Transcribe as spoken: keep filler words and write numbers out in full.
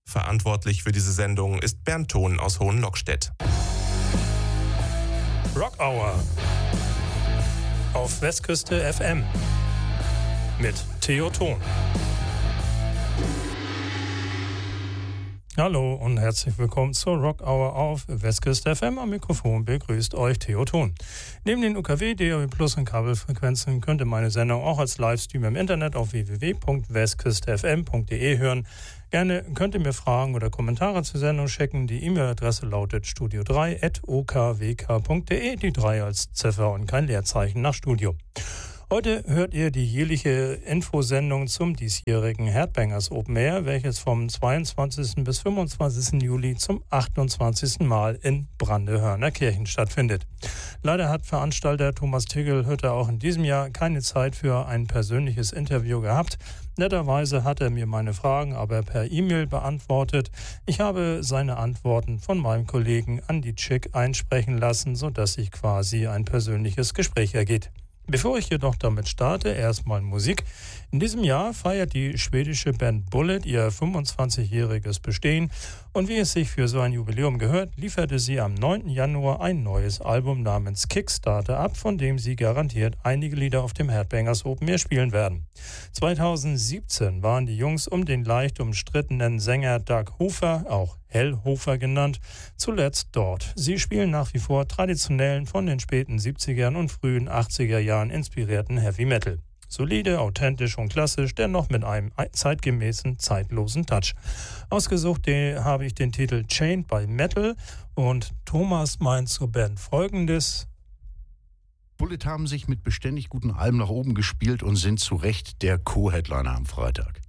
Verantwortlich für diese Sendung ist Bernd Thon aus Hohenlockstedt. Rock Hour auf Westküste F M mit Theo Thon. Hallo und herzlich willkommen zur Rock Hour auf Westküste F M. Am Mikrofon begrüßt euch Theo Thon. Neben den U K W, D A B Plus und Kabelfrequenzen könnt ihr meine Sendung auch als Livestream im Internet auf w w w punkt westküste f m punkt d e hören. Gerne könnt ihr mir Fragen oder Kommentare zur Sendung schicken. Die E-Mail-Adresse lautet studio drei at o k w k punkt d e, die drei als Ziffer und kein Leerzeichen nach Studio. Heute hört ihr die jährliche Infosendung zum diesjährigen Headbangers Open Air, welches vom zweiundzwanzigsten bis fünfundzwanzigsten Juli zum achtundzwanzigsten Mal in Brandehörner Kirchen stattfindet. Leider hat Veranstalter Thomas Tigl-Hütter auch in diesem Jahr keine Zeit für ein persönliches Interview gehabt. Netterweise hat er mir meine Fragen aber per E-Mail beantwortet. Ich habe seine Antworten von meinem Kollegen Andi Chick einsprechen lassen, sodass sich quasi ein persönliches Gespräch ergeht. Bevor ich jedoch damit starte, erstmal Musik. In diesem Jahr feiert die schwedische Band Bullet ihr fünfundzwanzigjähriges Bestehen und wie es sich für so ein Jubiläum gehört, lieferte sie am neunten Januar ein neues Album namens Kickstarter ab, von dem sie garantiert einige Lieder auf dem Headbangers Open Air spielen werden. zweitausendsiebzehn waren die Jungs um den leicht umstrittenen Sänger Doug Hofer, auch Hell Hofer genannt, zuletzt dort. Sie spielen nach wie vor traditionellen, von den späten siebzigern und frühen achtziger Jahren inspirierten Heavy Metal. Solide, authentisch und klassisch, dennoch mit einem zeitgemäßen, zeitlosen Touch. Ausgesucht den, habe ich den Titel Chained by Metal und Thomas meint zur Band Folgendes. Bullet haben sich mit beständig guten Alben nach oben gespielt und sind zu Recht der Co-Headliner am Freitag.